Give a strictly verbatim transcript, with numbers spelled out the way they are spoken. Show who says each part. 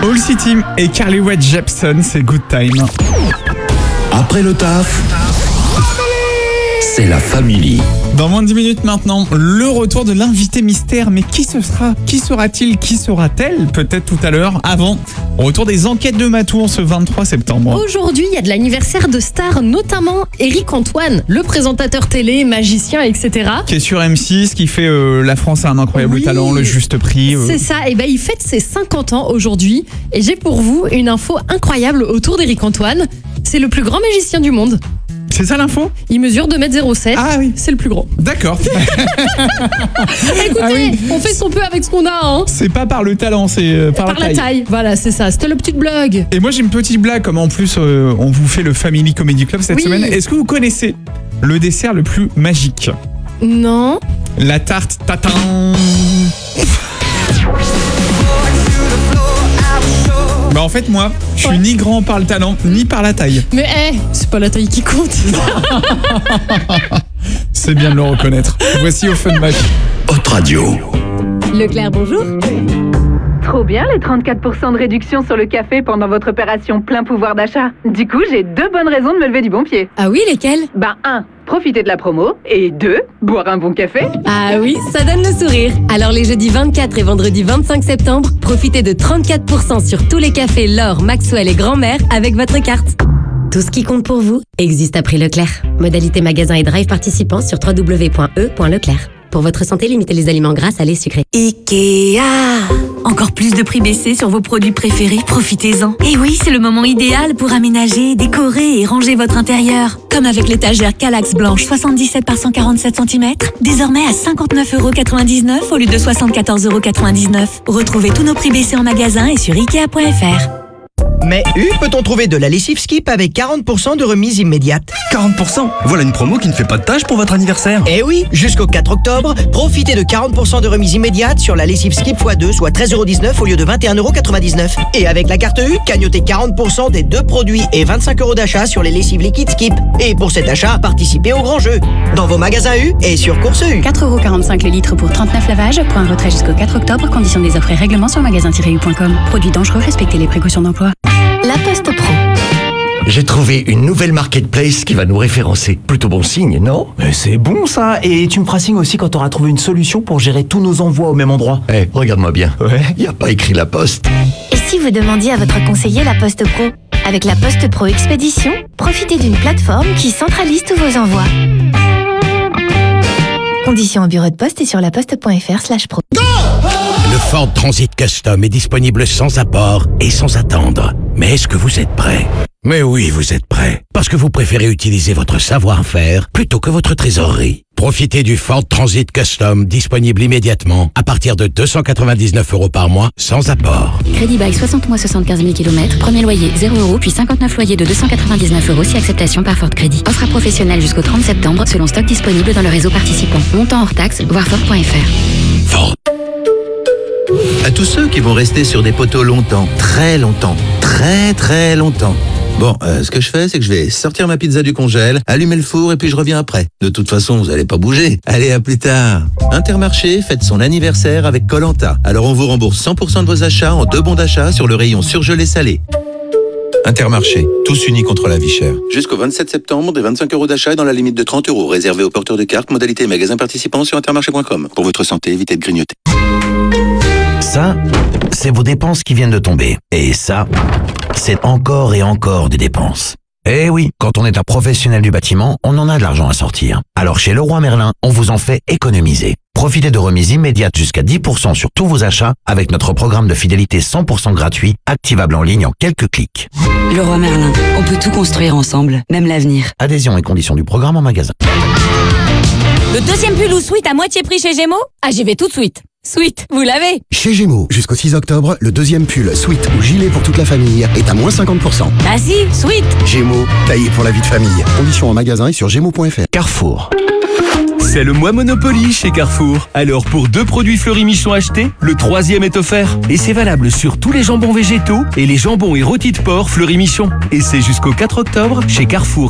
Speaker 1: All City et Carly Rae Jepsen, c'est Good Time.
Speaker 2: Après le taf, c'est la famille.
Speaker 1: Dans moins de dix minutes maintenant, le retour de l'invité mystère. Mais qui ce sera? Qui sera-t-il? Qui sera-t-elle? Peut-être tout à l'heure. Avant, retour des enquêtes de Matour ce vingt-trois septembre.
Speaker 3: Aujourd'hui, il y a de l'anniversaire de stars, notamment Éric Antoine, le présentateur télé, magicien, et cetera.
Speaker 1: Qui est sur M six, qui fait euh, La France a un incroyable
Speaker 3: Oui,
Speaker 1: talent, le juste prix. Euh.
Speaker 3: C'est ça, et ben il fête ses cinquante ans aujourd'hui. Et j'ai pour vous une info incroyable autour d'Éric Antoine. C'est le plus grand magicien du monde.
Speaker 1: C'est ça l'info?
Speaker 3: Il mesure deux mètres zéro sept.
Speaker 1: Ah oui.
Speaker 3: C'est le plus grand.
Speaker 1: D'accord.
Speaker 3: Écoutez,
Speaker 1: Ah oui.
Speaker 3: on fait son peu avec ce qu'on a, hein.
Speaker 1: C'est pas par le talent, c'est euh, par,
Speaker 3: Par
Speaker 1: la taille.
Speaker 3: la taille, voilà, c'est ça. C'était le petit blog.
Speaker 1: Et moi j'ai une petite blague, comme en plus euh, on vous fait le Family Comedy Club cette
Speaker 3: Oui.
Speaker 1: semaine. Est-ce que vous connaissez le dessert le plus magique?
Speaker 3: Non.
Speaker 1: La tarte tatin. Bah en fait moi, je suis
Speaker 3: Ouais.
Speaker 1: ni grand par le talent, ni par la taille.
Speaker 3: Mais hé, hey, c'est pas la taille qui compte.
Speaker 1: C'est bien de le reconnaître. Voici Offenbach.
Speaker 2: Haute Radio.
Speaker 4: Leclerc, bonjour.
Speaker 5: Trop bien les trente-quatre pour cent de réduction sur le café pendant votre opération plein pouvoir d'achat. Du coup, j'ai deux bonnes raisons de me lever du bon pied.
Speaker 4: Ah oui, lesquels?
Speaker 5: Ben un, profiter de la promo. Et deux, boire un bon café.
Speaker 4: Ah oui, ça donne le sourire. Alors les jeudis vingt-quatre et vendredi vingt-cinq septembre, profitez de trente-quatre pour cent sur tous les cafés L'Or, Maxwell et Grand-Mère avec votre carte. Tout ce qui compte pour vous existe à prix Leclerc. Modalité magasin et drive participants sur w w w point e point leclerc. Pour votre santé, limitez les aliments gras, salés, sucrés.
Speaker 6: Ikea. Encore plus de prix baissés sur vos produits préférés, profitez-en. Et oui, c'est le moment idéal pour aménager, décorer et ranger votre intérieur. Comme avec l'étagère Kallax blanche soixante-dix-sept par cent quarante-sept centimètres, désormais à cinquante-neuf euros quatre-vingt-dix-neuf au lieu de soixante-quatorze euros quatre-vingt-dix-neuf. Retrouvez tous nos prix baissés en magasin et sur ikea point f r.
Speaker 7: Mais U, peut-on trouver de la lessive Skip avec quarante pour cent de remise immédiate?
Speaker 2: quarante pour cent. Voilà une promo qui ne fait pas de tâche pour votre anniversaire.
Speaker 7: Eh oui, jusqu'au quatre octobre, profitez de quarante pour cent de remise immédiate sur la lessive Skip fois deux, soit treize euros dix-neuf au lieu de vingt et un euros quatre-vingt-dix-neuf. Et avec la carte U, cagnotez quarante pour cent des deux produits et vingt-cinq euros d'achat sur les lessives liquides Skip. Et pour cet achat, participez au grand jeu. Dans vos magasins U et sur Course U.
Speaker 8: quatre euros quarante-cinq le litre pour trente-neuf lavages. Point retrait jusqu'au quatre octobre. Conditions des offres et règlements sur magasin tiret u point com. Produits dangereux, respectez les précautions d'emploi.
Speaker 4: La Poste Pro.
Speaker 2: J'ai trouvé une nouvelle marketplace qui va nous référencer. Plutôt bon signe, non?
Speaker 9: Mais c'est bon ça. Et tu me feras signe aussi quand t'auras trouvé une solution pour gérer tous nos envois au même endroit.
Speaker 2: Eh, hey, regarde-moi bien.
Speaker 9: Ouais.
Speaker 2: Y a pas écrit la poste.
Speaker 10: Et si vous demandiez à votre conseiller la Poste Pro? Avec la Poste Pro Expédition, profitez d'une plateforme qui centralise tous vos envois. Conditions au bureau de poste et sur laposte.fr slash pro.
Speaker 11: Le Ford Transit Custom est disponible sans apport et sans attendre. Mais est-ce que vous êtes prêt? Mais oui, vous êtes prêt. Parce que vous préférez utiliser votre savoir-faire plutôt que votre trésorerie. Profitez du Ford Transit Custom disponible immédiatement à partir de deux cent quatre-vingt-dix-neuf euros par mois sans apport.
Speaker 8: Crédit bail soixante mois soixante-quinze mille kilomètres. Premier loyer zéro euros puis cinquante-neuf loyers de deux cent quatre-vingt-dix-neuf euros si acceptation par Ford Crédit. Offre à professionnel jusqu'au trente septembre selon stock disponible dans le réseau participant. Montant hors taxe, voir Ford point f r.
Speaker 11: Ford.
Speaker 12: À tous ceux qui vont rester sur des poteaux longtemps, très longtemps, très très longtemps. Bon, euh, ce que je fais, c'est que je vais sortir ma pizza du congèle, allumer le four et puis je reviens après. De toute façon, vous allez pas bouger. Allez, à plus tard. Intermarché fête son anniversaire avec Koh-Lanta. Alors on vous rembourse cent pour cent de vos achats en deux bons d'achat sur le rayon surgelé salé. Intermarché, tous unis contre la vie chère. Jusqu'au vingt-sept septembre, des vingt-cinq euros d'achat dans la limite de trente euros, réservé aux porteurs de cartes, modalité magasin participant sur intermarché point com. Pour votre santé, évitez de grignoter.
Speaker 13: Ça, c'est vos dépenses qui viennent de tomber. Et ça, c'est encore et encore des dépenses. Eh oui, quand on est un professionnel du bâtiment, on en a de l'argent à sortir. Alors chez Leroy Merlin, on vous en fait économiser. Profitez de remises immédiates jusqu'à dix pour cent sur tous vos achats avec notre programme de fidélité cent pour cent gratuit, activable en ligne en quelques clics.
Speaker 6: Leroy Merlin, on peut tout construire ensemble, même l'avenir.
Speaker 13: Adhésion et conditions du programme en magasin.
Speaker 6: Le deuxième pull ou sweat à moitié prix chez Gémeaux? Ah, j'y vais tout de suite. Sweat, vous l'avez?
Speaker 14: Chez Gémeaux, jusqu'au six octobre, le deuxième pull, sweat ou gilet pour toute la famille est à moins cinquante pour cent.
Speaker 6: Ah si, sweat.
Speaker 14: Gémeaux, taillé pour la vie de famille. Conditions en magasin et sur gémeaux point f r.
Speaker 13: Carrefour.
Speaker 15: C'est le mois Monopoly chez Carrefour. Alors pour deux produits Fleury Michon achetés, le troisième est offert. Et c'est valable sur tous les jambons végétaux et les jambons et rôtis de porc Fleury Michon. Et c'est jusqu'au quatre octobre chez Carrefour.